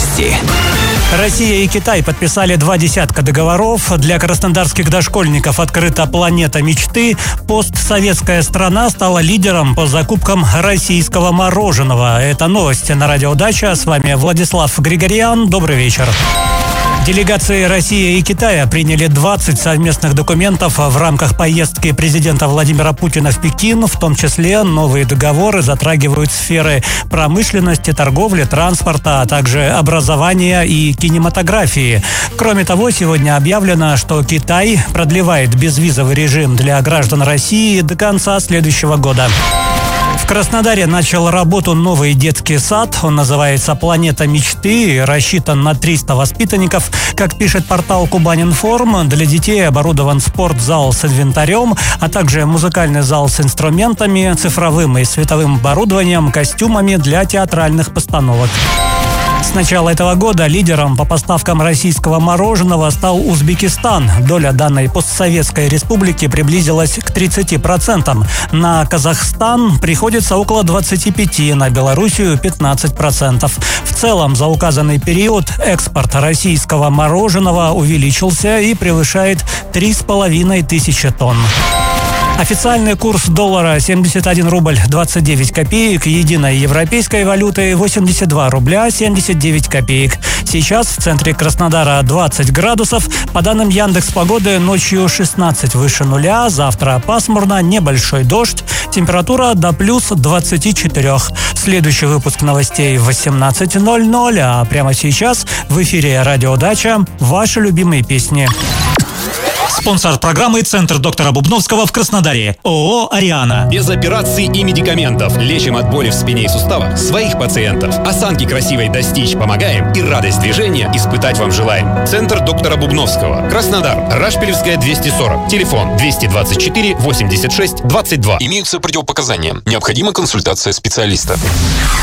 Новости. Россия и Китай подписали 20 договоров. Для краснодарских дошкольников открыта планета мечты. Постсоветская страна стала лидером по закупкам российского мороженого. Это новости на Радио Дача. С вами Владислав Григорьян. Добрый вечер. Делегации России и Китая приняли 20 совместных документов в рамках поездки президента Владимира Путина в Пекин. В том числе новые договоры затрагивают сферы промышленности, торговли, транспорта, а также образования и кинематографии. Кроме того, сегодня объявлено, что Китай продлевает безвизовый режим для граждан России до конца следующего года. В Краснодаре начал работу новый детский сад. Он называется «Планета мечты» и рассчитан на 300 воспитанников. Как пишет портал Кубань-Информ, для детей оборудован спортзал с инвентарем, а также музыкальный зал с инструментами, цифровым и световым оборудованием, костюмами для театральных постановок. С начала этого года лидером по поставкам российского мороженого стал Узбекистан. Доля данной постсоветской республики приблизилась к 30%. На Казахстан приходится около 25%, на Белоруссию 15%. В целом, за указанный период экспорт российского мороженого увеличился и превышает 3500 тонн. Официальный курс доллара 71 рубль 29 копеек, единой европейской валюты 82 рубля 79 копеек. Сейчас в центре Краснодара 20 градусов. По данным Яндекс.Погоды, ночью 16 выше нуля, завтра пасмурно, небольшой дождь, температура до плюс 24. Следующий выпуск новостей в 18:00, а прямо сейчас в эфире Радио Дача ваши любимые песни. Спонсор программы «Центр доктора Бубновского» в Краснодаре. ООО «Ариана». Без операций и медикаментов. Лечим от боли в спине и суставах своих пациентов. Осанки красивой достичь помогаем и радость движения испытать вам желаем. Центр доктора Бубновского. Краснодар. Рашпилевская, 240. Телефон 224 86 22. Имеются противопоказания. Необходима консультация специалиста.